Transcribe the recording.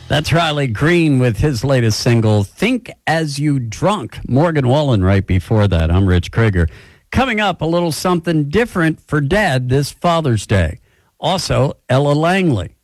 That's Riley Green with his latest single, Think As You Drunk. Morgan Wallen right before that. I'm Rich Krieger. Coming up, a little something different for Dad this Father's Day. Also, Ella Langley.